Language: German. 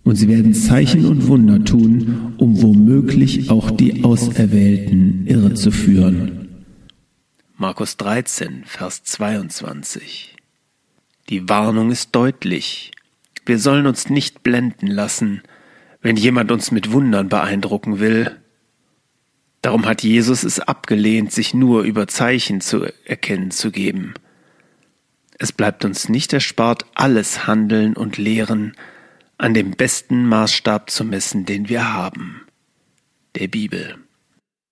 Und sie werden Zeichen und Wunder tun, um womöglich auch die Auserwählten irrezuführen. Markus 13, Vers 22. Die Warnung ist deutlich. Wir sollen uns nicht blenden lassen, wenn jemand uns mit Wundern beeindrucken will. Darum hat Jesus es abgelehnt, sich nur über Zeichen zu erkennen zu geben. Es bleibt uns nicht erspart, alles Handeln und Lehren an dem besten Maßstab zu messen, den wir haben, der Bibel.